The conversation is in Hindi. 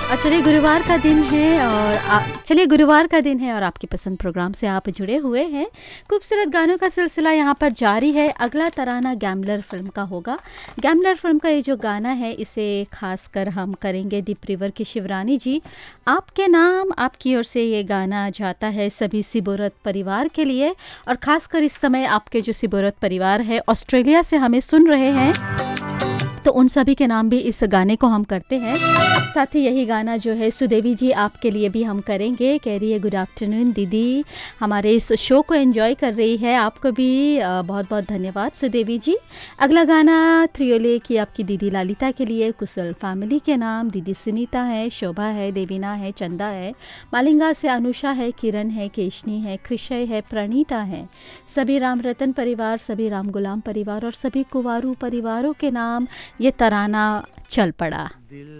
और चलिए गुरुवार का दिन है चलिए गुरुवार का दिन है और आपकी पसंद प्रोग्राम से आप जुड़े हुए हैं। खूबसूरत गानों का सिलसिला यहाँ पर जारी है। अगला तराना गैम्बलर फिल्म का होगा। गैम्बलर फिल्म का ये जो गाना है इसे खासकर हम करेंगे दीप रिवर की शिवरानी जी। आपके नाम आपकी ओर से ये गाना जाता है सभी सिबोरत परिवार के लिए, और ख़ासकर इस समय आपके जो सिबोरत परिवार है ऑस्ट्रेलिया से हमें सुन रहे हैं, तो उन सभी के नाम भी इस गाने को हम करते हैं। साथ ही यही गाना जो है सुदेवी जी आपके लिए भी हम करेंगे। कह रही है गुड आफ्टरनून दीदी, हमारे इस शो को एंजॉय कर रही है। आपको भी बहुत बहुत धन्यवाद सुदेवी जी। अगला गाना त्रियोले की आपकी दीदी लालिता के लिए, कुशल फैमिली के नाम दीदी सुनीता है, शोभा है, देवीना है, चंदा है, मालिंगा से अनुषा है, किरण है, केशनी है, कृषय है, प्रणीता है, सभी राम रतन परिवार, सभी राम गुलाम परिवार और सभी कुंवारू परिवारों के नाम ये तराना चल पड़ा।